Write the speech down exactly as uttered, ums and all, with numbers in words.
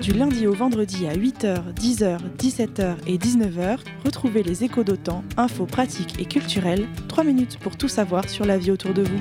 Du lundi au vendredi à huit heures, dix heures, dix-sept heures et dix-neuf heures, retrouvez les échos d'Autan, infos pratiques et culturelles, trois minutes pour tout savoir sur la vie autour de vous.